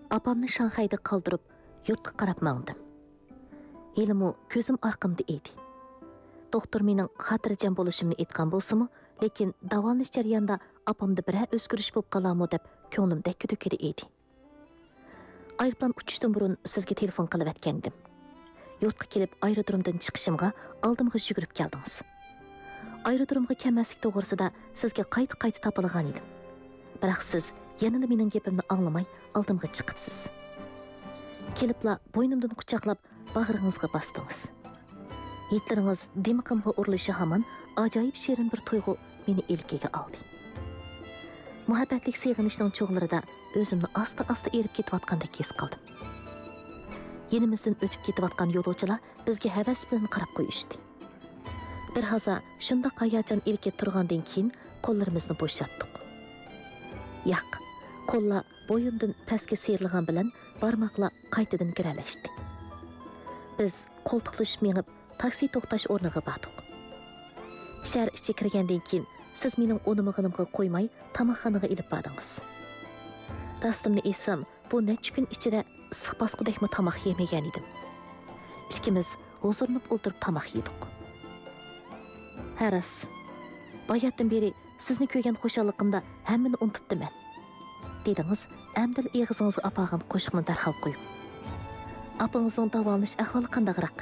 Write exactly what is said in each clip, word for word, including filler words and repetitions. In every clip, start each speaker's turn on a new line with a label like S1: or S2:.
S1: Apamni Shanxayda qoldirib, yurtga qarab mangdim. Елімі көзім арқымды еді. Доктор менің қатыржан болышымны етқан болсымы, лекен давалыныш жарыянда апамды бірә өзгіріш боп қаламы деп көңілім дәккі-дөкеді еді. Айырплан ұчыштың бұрын сізге телефон қылып әткендім. Yurtqa kelib aerodromdan chiqishimga oldimga yugurib keldingiz. Aerodromga kelmaslik to'g'risida sizga qayta-qayta topilgan edim. Biroq siz yana mening gapimni anglamay oldimga chiqibsiz. Kelibla bo'ynimdan quchoqlab bag'ringizga bosdingiz. Yetlaringiz dimiqimga urilishi hamon ajoyib shirin bir tuyg'u meni ilkiga oldi. Muhabbatlik sevginishning cho'g'larida o'zimni asta-asta erib ketayotgandek his qildim. Yenimizden ötüp ketayotgan yo'lovchilar bizga havas bilan qarab qo'yishdi. Bir haza shunda hayajon erkib turgandan keyin qo'llarimizni bo'shatdik. Yo'q, qo'llar bo'yindan pastga seyrilgan bilan barmoqlar qaytadan giralashdi. Biz qo'ltiqlashib menib taksi to'xtash o'rniga bordik. Shahar ichiga kirgandan keyin siz mening o'nimig'inimga qo'ymay tamoqxonaga ilib bordingiz. Rostimni esam, bu necha kun ichida issiq bosqudekmi tamoq yemagan edim. Ikkimiz huzurnib o'tirib tamoq yedik. Haras, bayatdan beri sizni ko'rgan xo'shalligimda hammani unutibdiman. Dedingiz, amdil eg'izingizga apag'an qo'shiqni darhol qo'yib. Apangizning davolanish ahvoli qandaqroq?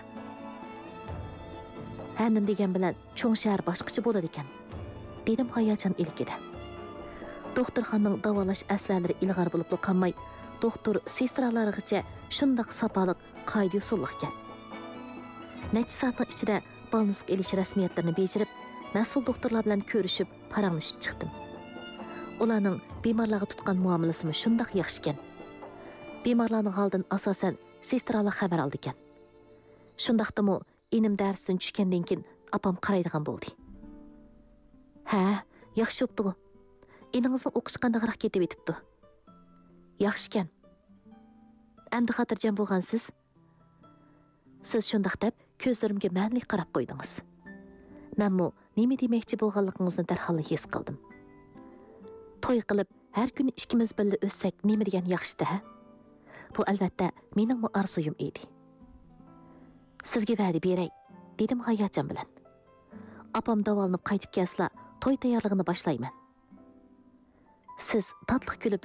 S1: Hannim degan bilan cho'ng shahar boshqacha bo'ladi ekan, dedim hayajon ilkida. Doktorxonaning davolash aslarlari ilg'or bo'lib qolmay, doktor sestralargacha shundoq sopaliq qoida usulliq ekan. Necha soatning ichida balnizga elish rasmiyatlarini bejirib, mas'ul doktorlar bilan ko'rishib, paranglashib chiqdim. Ularning bemorlarga tutgan muomalasi shundoq yaxshi ekan. Bemorlarning holidan asosan sestralar xabar oldi ekan. Shundaqdimi, enim darsdan tushgandan keyin apam qaraydigan bo'ldi. Ha, yaxshi bo'pti. Eningizning o'qish qandaqroq ketib etibdi. Yaxshi ekan. Endi xotirjam bo'lgansiz? Siz shundaq deb ko'zlarimga ma'nli qarab qo'ydingiz. Menmi nima demoqchi bo'lganligingizni darhol his qildim. To'y qilib har kuni ikkimiz birga o'ssak nima degan yaxshi-da? Bu albatta mening orzuyim edi. Sizga va'da beray, dedim hayajon bilan. Apam davolanib qaytib kelsa, to'y tayyorligini boshlayman. Siz tatliq kulib